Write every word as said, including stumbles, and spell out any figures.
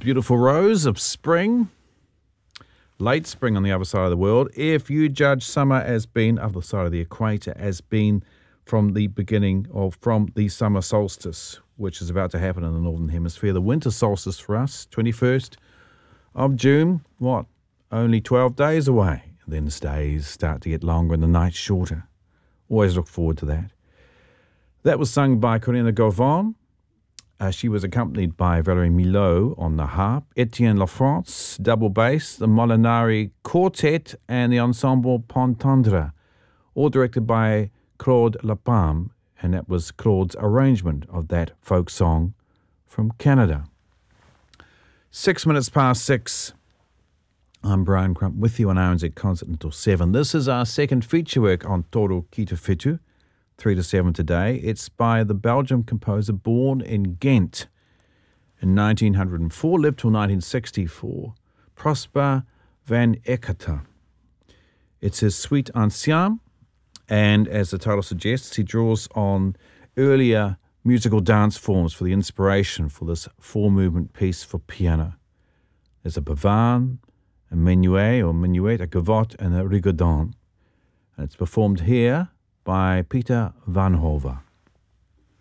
beautiful rose of spring, late spring on the other side of the world. If you judge summer as being, other side of the equator, as being from the beginning or from the summer solstice, which is about to happen in the Northern Hemisphere, the winter solstice for us, twenty-first of June, what, only twelve days away. And then the days start to get longer and the nights shorter. Always look forward to that. That was sung by Corinne Gauvin. Uh, she was accompanied by Valérie Milot on the harp, Etienne Lafrance, double bass, the Molinari Quartet, and the Ensemble Pontendre, all directed by Claude Lapalme, and that was Claude's arrangement of that folk song from Canada. Six minutes past six. I'm Brian Crump with you on R N Z Concert until seven. This is our second feature work on Toro Ki Te Whetū, three to seven today. It's by the Belgian composer born in Ghent in nineteen oh four, lived till nineteen sixty-four, Prosper van Ekkerter. It's his Suite Ancienne, and as the title suggests, he draws on earlier musical dance forms for the inspiration for this four-movement piece for piano. There's a pavane, a minuet or minuet, a gavotte, and a rigodon. And it's performed here by Peter Van Hove.